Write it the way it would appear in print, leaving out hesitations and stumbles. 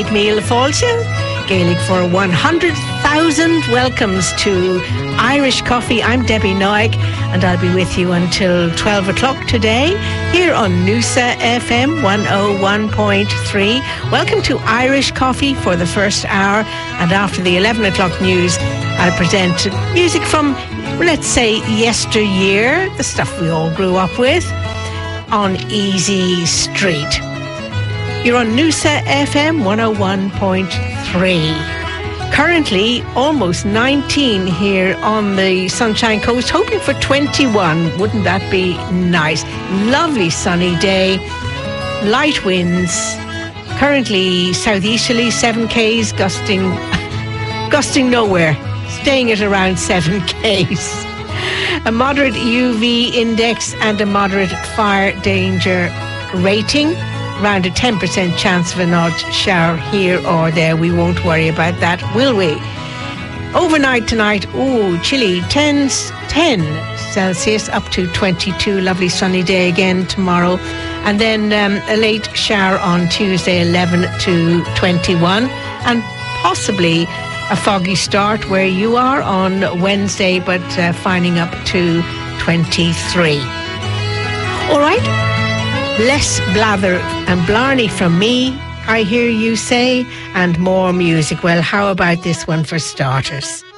Míle fáilte, Gaelic for 100,000 welcomes to Irish Coffee. I'm Debbie Noig and I'll be with you until 12 o'clock today here on Noosa FM 101.3. Welcome to Irish Coffee for the first hour, and after the 11 o'clock news I'll present music from, let's say, yesteryear, the stuff we all grew up with, on Easy Street. You're on Noosa FM 101.3. Currently almost 19 here on the Sunshine Coast, hoping for 21. Wouldn't that be nice? Lovely sunny day, light winds, currently southeasterly 7 k's, gusting nowhere, staying at around 7 k's. A moderate UV index and a moderate fire danger rating. Around a 10% chance of an odd shower here or there. We won't worry about that, will we? Overnight tonight, chilly, 10 Celsius up to 22. Lovely sunny day again tomorrow. And then a late shower on Tuesday, 11 to 21. And possibly a foggy start where you are on Wednesday, but finding up to 23. All right? Less blather and blarney from me, I hear you say, and more music. Well, how about this one for starters?